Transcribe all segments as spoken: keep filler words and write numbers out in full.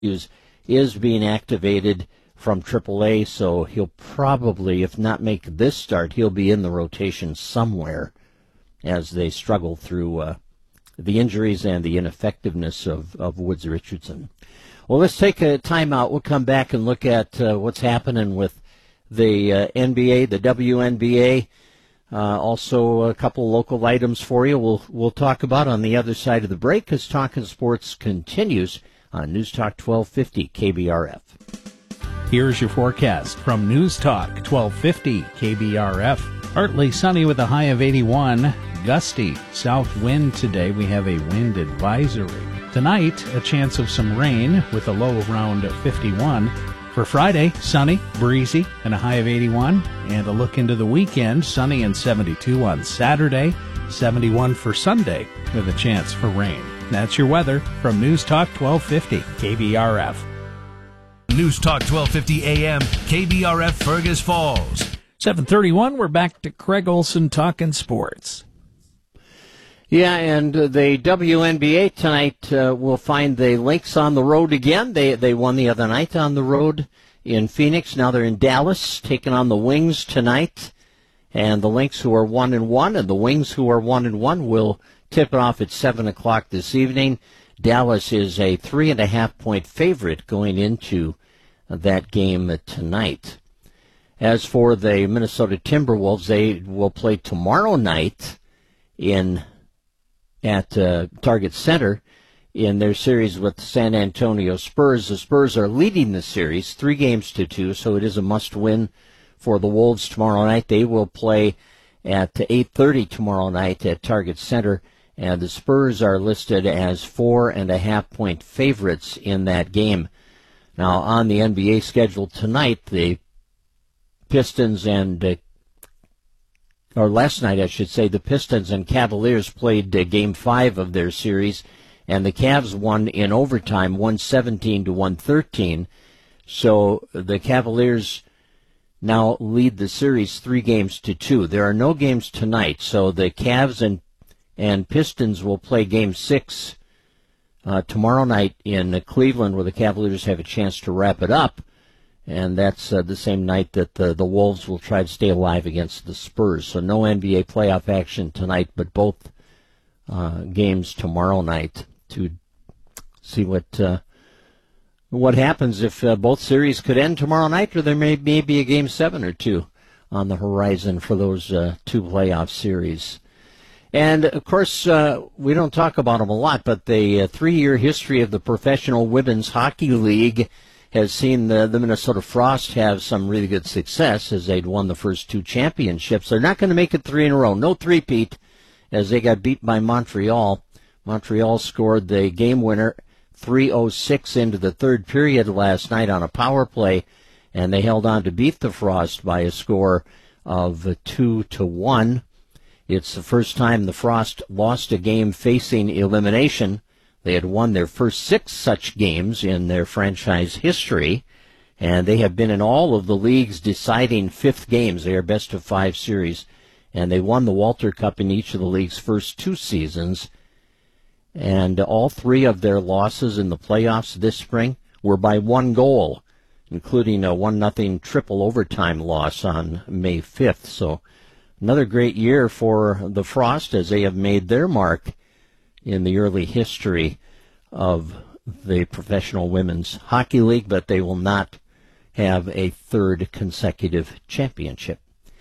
is, is being activated from triple A, so he'll probably, if not make this start, he'll be in the rotation somewhere as they struggle through uh, the injuries and the ineffectiveness of, of Woods Richardson. Well, let's take a timeout. We'll come back and look at uh, what's happening with the uh, N B A, the W N B A. Uh, also, a couple local items for you we'll, we'll talk about on the other side of the break as Talkin' Sports continues on News Talk twelve fifty K B R F. Here's your forecast from News Talk twelve fifty K B R F. Partly sunny with a high of eighty-one. Gusty south wind today. We have a wind advisory. Tonight, a chance of some rain with a low around fifty-one. For Friday, sunny, breezy, and a high of eighty-one. And a look into the weekend, sunny and seventy-two on Saturday, seventy-one for Sunday, with a chance for rain. That's your weather from News Talk twelve fifty K B R F. News Talk twelve fifty A M, K B R F Fergus Falls. seven thirty-one, we're back to Craig Olson talking sports. Yeah, and uh, the W N B A tonight uh, will find the Lynx on the road again. They they won the other night on the road in Phoenix. Now they're in Dallas, taking on the Wings tonight. And the Lynx, who are one and one, and the Wings, who are one and one, will tip it off at seven o'clock this evening. Dallas is a three and a half point favorite going into that game tonight. As for the Minnesota Timberwolves, they will play tomorrow night in at uh, Target Center in their series with the San Antonio Spurs. The Spurs are leading the series three games to two, so it is a must-win for the Wolves tomorrow night. They will play at eight thirty tomorrow night at Target Center, and the Spurs are listed as four and a half point favorites in that game. Now, on the N B A schedule tonight, the Pistons and uh, or last night, I should say, the Pistons and Cavaliers played uh, Game five of their series, and the Cavs won in overtime, one seventeen to one thirteen. So the Cavaliers now lead the series three games to two. There are no games tonight, so the Cavs and and Pistons will play Game six uh, tomorrow night in uh, Cleveland, where the Cavaliers have a chance to wrap it up. And that's uh, the same night that the, the Wolves will try to stay alive against the Spurs. So no N B A playoff action tonight, but both uh, games tomorrow night to see what uh, what happens if uh, both series could end tomorrow night, or there may, may be a game seven or two on the horizon for those uh, two playoff series. And, of course, uh, we don't talk about them a lot, but the uh, three-year history of the Professional Women's Hockey League has seen the, the Minnesota Frost have some really good success as they'd won the first two championships. They're not going to make it three in a row. No three-peat, as they got beat by Montreal. Montreal scored the game winner three oh six into the third period last night on a power play, and they held on to beat the Frost by a score of two to one. It's the first time the Frost lost a game facing elimination. They had won their first six such games in their franchise history, and they have been in all of the league's deciding fifth games. They are best of five series, and they won the Walter Cup in each of the league's first two seasons. And all three of their losses in the playoffs this spring were by one goal, including a one nothing triple overtime loss on May fifth. So another great year for the Frost as they have made their mark in the early history of the Professional Women's Hockey League, but they will not have a third consecutive championship.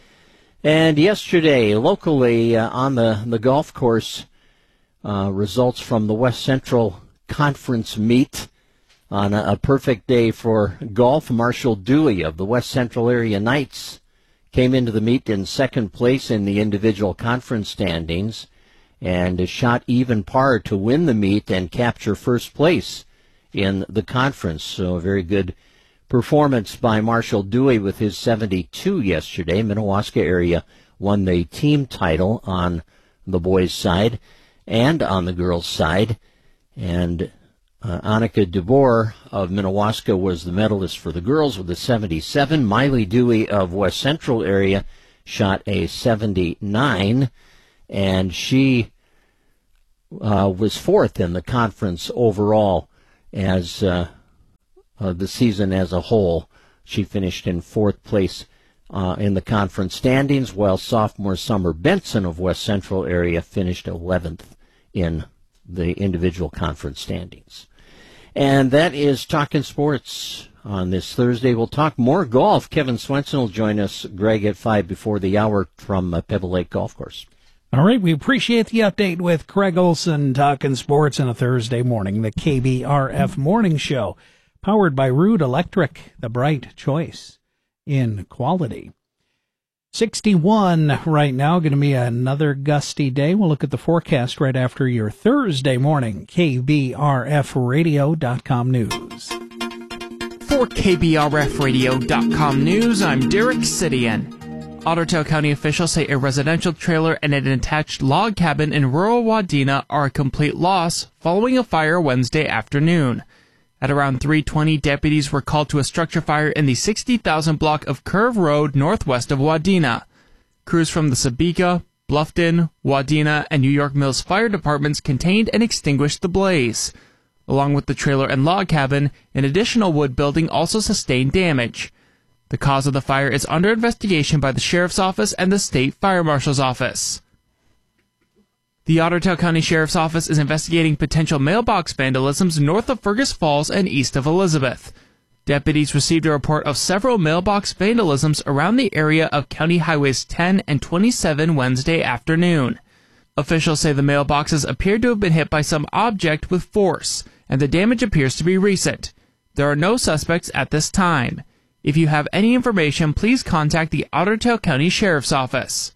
And yesterday, locally uh, on the, the golf course, uh, results from the West Central Conference meet on a, a perfect day for golf. Marshall Dewey of the West Central Area Knights came into the meet in second place in the individual conference standings, and shot even par to win the meet and capture first place in the conference. So a very good performance by Marshall Dewey with his seventy-two yesterday. Minnewaska area won the team title on the boys' side and on the girls' side. And uh, Annika DeBoer of Minnewaska was the medalist for the girls with a seventy-seven. Miley Dewey of West Central area shot a seventy-nine. And she uh, was fourth in the conference overall as uh, uh, the season as a whole. She finished in fourth place uh, in the conference standings, while sophomore Summer Benson of West Central area finished eleventh in the individual conference standings. And that is Talkin' Sports on this Thursday. We'll talk more golf. Kevin Swenson will join us, Greg, at five before the hour from uh, Pebble Lake Golf Course. All right, we appreciate the update with Craig Olson, talking sports on a Thursday morning, the K B R F Morning Show, powered by Root Electric, the bright choice in quality. sixty-one right now, going to be another gusty day. We'll look at the forecast right after your Thursday morning K B R F radio dot com news. For K B R F radio dot com news, I'm Derek Sidian. Otter Tail County officials say a residential trailer and an attached log cabin in rural Wadena are a complete loss following a fire Wednesday afternoon. At around three twenty, deputies were called to a structure fire in the sixty thousand block of Curve Road northwest of Wadena. Crews from the Sabika, Bluffton, Wadena, and New York Mills fire departments contained and extinguished the blaze. Along with the trailer and log cabin, an additional wood building also sustained damage. The cause of the fire is under investigation by the Sheriff's Office and the State Fire Marshal's Office. The Otter Tail County Sheriff's Office is investigating potential mailbox vandalisms north of Fergus Falls and east of Elizabeth. Deputies received a report of several mailbox vandalisms around the area of County Highways ten and twenty-seven Wednesday afternoon. Officials say the mailboxes appear to have been hit by some object with force, and the damage appears to be recent. There are no suspects at this time. If you have any information, please contact the Otter Tail County Sheriff's Office.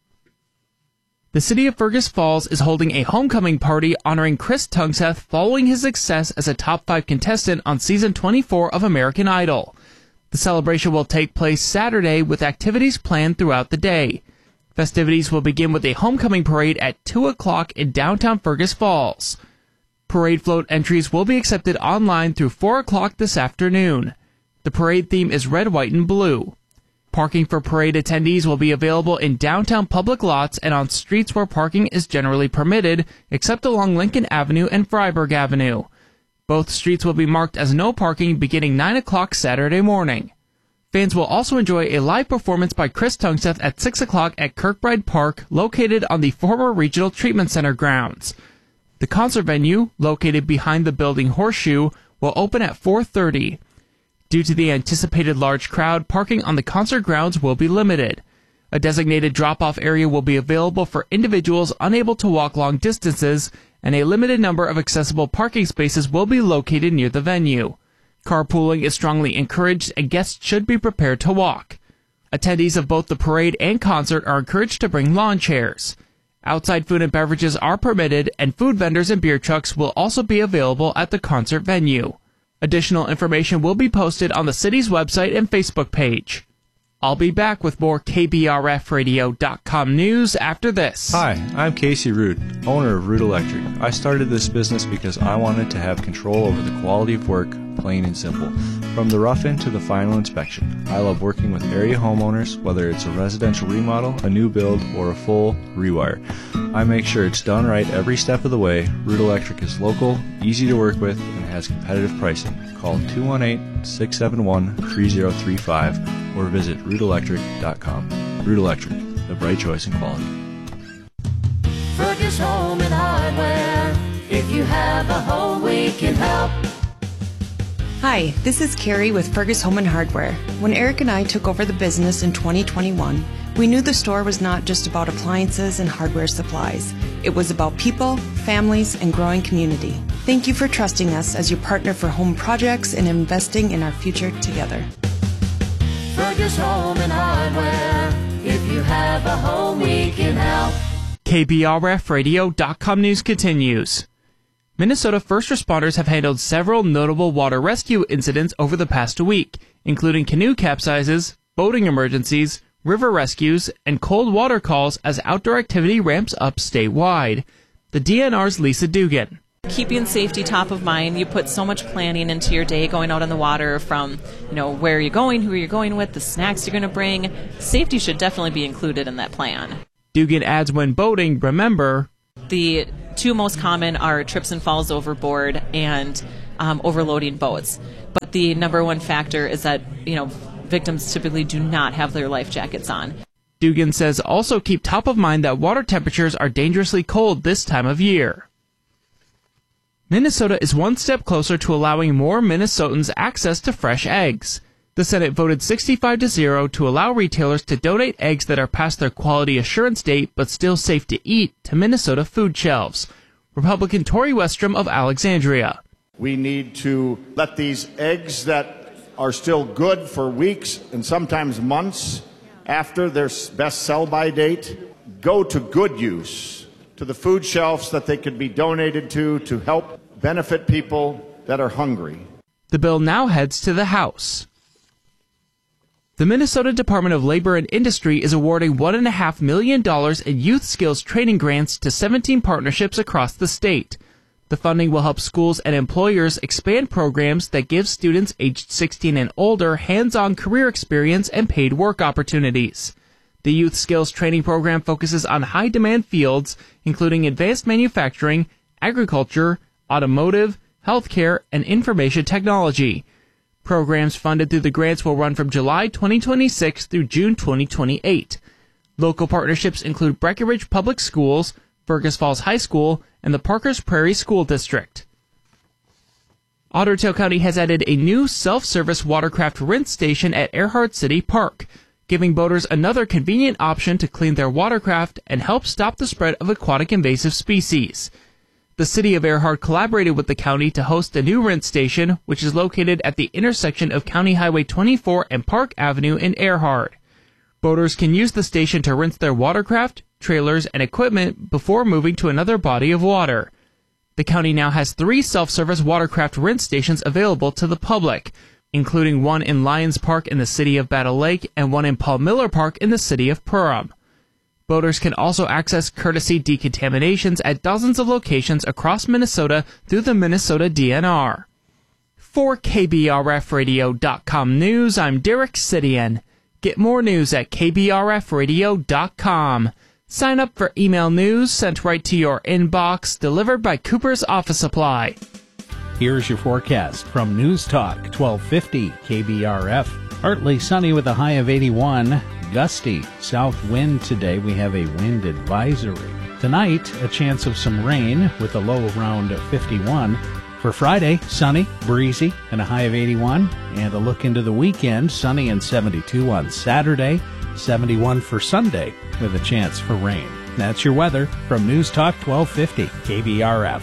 The city of Fergus Falls is holding a homecoming party honoring Chris Tungseth following his success as a top five contestant on season twenty-four of American Idol. The celebration will take place Saturday with activities planned throughout the day. Festivities will begin with a homecoming parade at two o'clock in downtown Fergus Falls. Parade float entries will be accepted online through four o'clock this afternoon. The parade theme is red, white, and blue. Parking for parade attendees will be available in downtown public lots and on streets where parking is generally permitted, except along Lincoln Avenue and Freiburg Avenue. Both streets will be marked as no parking beginning nine o'clock Saturday morning. Fans will also enjoy a live performance by Chris Tungseth at six o'clock at Kirkbride Park, located on the former Regional Treatment Center grounds. The concert venue, located behind the building Horseshoe, will open at four thirty. Due to the anticipated large crowd, parking on the concert grounds will be limited. A designated drop-off area will be available for individuals unable to walk long distances, and a limited number of accessible parking spaces will be located near the venue. Carpooling is strongly encouraged, and guests should be prepared to walk. Attendees of both the parade and concert are encouraged to bring lawn chairs. Outside food and beverages are permitted, and food vendors and beer trucks will also be available at the concert venue. Additional information will be posted on the city's website and Facebook page. I'll be back with more K B R F radio dot com news after this. Hi, I'm Casey Root, owner of Root Electric. I started this business because I wanted to have control over the quality of work, plain and simple. From the rough-in to the final inspection, I love working with area homeowners, whether it's a residential remodel, a new build, or a full rewire. I make sure it's done right every step of the way. Root Electric is local, easy to work with, and has competitive pricing. Call two one eight, six seven one, three zero three five or visit root electric dot com. Root Electric, the bright choice in quality. Fergus Home and Hardware. If you have a home, we can help. Hi, this is Carrie with Fergus Home and Hardware. When Eric and I took over the business in twenty twenty-one, we knew the store was not just about appliances and hardware supplies. It was about people, families, and growing community. Thank you for trusting us as your partner for home projects and investing in our future together. Fergus Home and Hardware. If you have a home, we can help. K B R F radio dot com news continues. Minnesota first responders have handled several notable water rescue incidents over the past week, including canoe capsizes, boating emergencies, river rescues, and cold water calls as outdoor activity ramps up statewide. The D N R's Lisa Dugan. Keeping safety top of mind, you put so much planning into your day going out on the water, from, you know, where you're going, who you're going with, the snacks you're going to bring. Safety should definitely be included in that plan. Dugan adds, when boating, remember, the two most common are trips and falls overboard and um, overloading boats. But the number one factor is that, you know, victims typically do not have their life jackets on. Dugan says also keep top of mind that water temperatures are dangerously cold this time of year. Minnesota is one step closer to allowing more Minnesotans access to fresh eggs. The Senate voted sixty-five to zero to allow retailers to donate eggs that are past their quality assurance date but still safe to eat to Minnesota food shelves. Republican Tori Westrom of Alexandria. We need to let these eggs that are still good for weeks and sometimes months after their best sell-by date go to good use, to the food shelves that they could be donated to to help benefit people that are hungry. The bill now heads to the House. The Minnesota Department of Labor and Industry is awarding one point five million dollars in youth skills training grants to seventeen partnerships across the state. The funding will help schools and employers expand programs that give students aged sixteen and older hands-on career experience and paid work opportunities. The Youth Skills Training Program focuses on high-demand fields, including advanced manufacturing, agriculture, automotive, healthcare, and information technology. Programs funded through the grants will run from July twenty twenty-six through June twenty twenty-eight. Local partnerships include Breckenridge Public Schools, Fergus Falls High School, and the Parkers Prairie School District. Otter Tail County has added a new self-service watercraft rinse station at Earhart City Park, giving boaters another convenient option to clean their watercraft and help stop the spread of aquatic invasive species. The city of Earhart collaborated with the county to host a new rinse station, which is located at the intersection of County Highway twenty-four and Park Avenue in Earhart. Boaters can use the station to rinse their watercraft, trailers, and equipment before moving to another body of water. The county now has three self-service watercraft rinse stations available to the public, including one in Lions Park in the city of Battle Lake and one in Paul Miller Park in the city of Perham. Boaters can also access courtesy decontaminations at dozens of locations across Minnesota through the Minnesota D N R. For K B R F radio dot com News, I'm Derek Sidian. Get more news at K B R F radio dot com. Sign up for email news sent right to your inbox, delivered by Cooper's Office Supply. Here's your forecast from News Talk twelve fifty K B R F. Partly sunny with a high of eighty-one. Gusty south wind today. We have a wind advisory. Tonight, a chance of some rain with a low around fifty-one. For Friday, sunny, breezy, and a high of eighty-one. And a look into the weekend, sunny and seventy-two on Saturday, seventy-one for Sunday with a chance for rain. That's your weather from News Talk twelve fifty K B R F.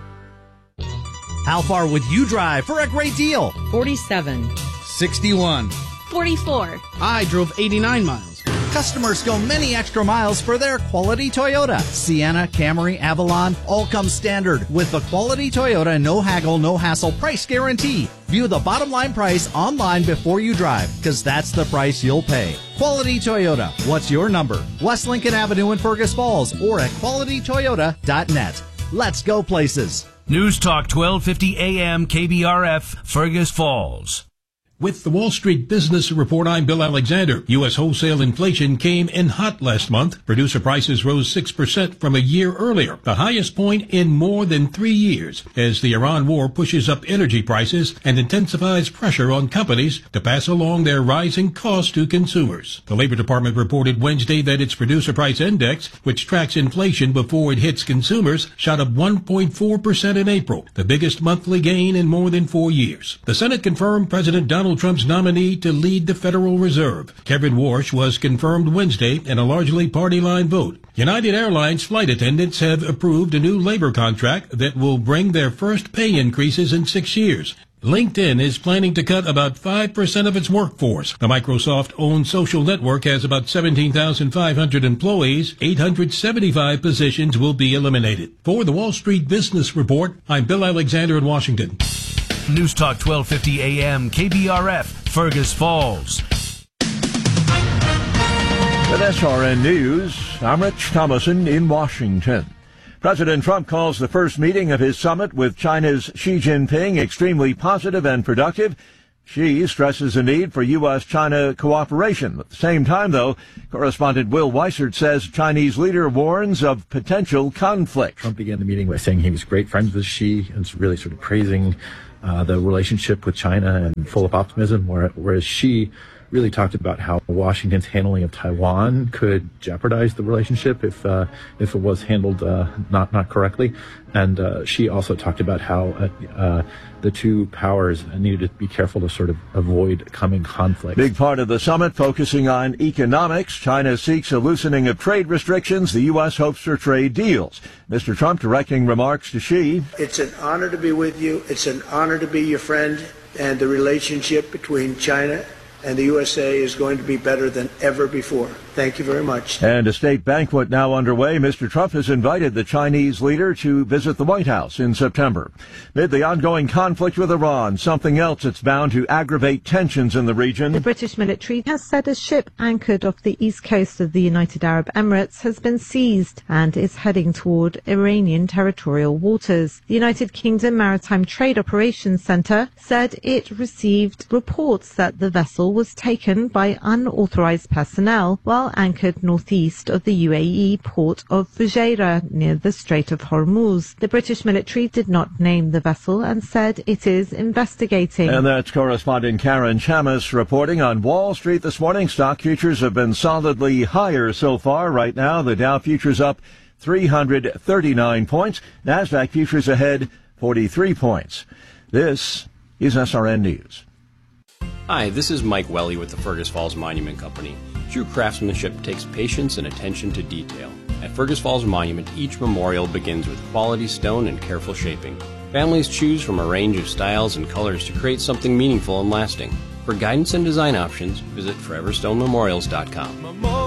How far would you drive for a great deal? forty-seven. sixty-one. forty-four. I drove eighty-nine miles. Customers go many extra miles for their quality Toyota. Sienna, Camry, Avalon, all come standard with the quality Toyota no haggle, no hassle price guarantee. View the bottom line price online before you drive, because that's the price you'll pay. Quality Toyota. What's your number? West Lincoln Avenue in Fergus Falls or at quality toyota dot net. Let's go places. News Talk twelve fifty A M K B R F, Fergus Falls. With the Wall Street Business Report, I'm Bill Alexander. U S wholesale inflation came in hot last month. Producer prices rose six percent from a year earlier, the highest point in more than three years, as the Iran war pushes up energy prices and intensifies pressure on companies to pass along their rising costs to consumers. The Labor Department reported Wednesday that its Producer Price Index, which tracks inflation before it hits consumers, shot up one point four percent in April, the biggest monthly gain in more than four years. The Senate confirmed President Donald Donald Trump's nominee to lead the Federal Reserve. Kevin Warsh was confirmed Wednesday in a largely party-line vote. United Airlines flight attendants have approved a new labor contract that will bring their first pay increases in six years. LinkedIn is planning to cut about five percent of its workforce. The Microsoft-owned social network has about seventeen thousand five hundred employees. eight hundred seventy-five positions will be eliminated. For the Wall Street Business Report, I'm Bill Alexander in Washington. News Talk twelve fifty A M K B R F, Fergus Falls. With S R N News, I'm Rich Thomason in Washington. President Trump calls the first meeting of his summit with China's Xi Jinping extremely positive and productive. Xi stresses the need for U S China cooperation. At the same time, though, correspondent Will Weissert says Chinese leader warns of potential conflict. Trump began the meeting by saying he was great friends with Xi and really sort of praising uh, the relationship with China and full of optimism, whereas she really talked about how Washington's handling of Taiwan could jeopardize the relationship if uh, if it was handled uh, not not correctly. And uh, she also talked about how uh, uh, the two powers needed to be careful to sort of avoid coming conflict. Big part of the summit focusing on economics. China seeks a loosening of trade restrictions. The U S hopes for trade deals. Mister Trump directing remarks to Xi. It's an honor to be with you. It's an honor to be your friend. And the relationship between China and the U S A is going to be better than ever before. Thank you very much. And a state banquet now underway. Mister Trump has invited the Chinese leader to visit the White House in September. Amid the ongoing conflict with Iran, something else that's bound to aggravate tensions in the region. The British military has said a ship anchored off the east coast of the United Arab Emirates has been seized and is heading toward Iranian territorial waters. The United Kingdom Maritime Trade Operations Centre said it received reports that the vessel was taken by unauthorized personnel while anchored northeast of the U A E port of Fujairah near the Strait of Hormuz. The British military did not name the vessel and said it is investigating. And that's correspondent Karen Chamis reporting on Wall Street this morning. Stock futures have been solidly higher so far. Right now, the Dow futures up three hundred thirty-nine points. NASDAQ futures ahead forty-three points. This is S R N News. Hi, this is Mike Welly with the Fergus Falls Monument Company. True craftsmanship takes patience and attention to detail. At Fergus Falls Monument, each memorial begins with quality stone and careful shaping. Families choose from a range of styles and colors to create something meaningful and lasting. For guidance and design options, visit forever stone memorials dot com.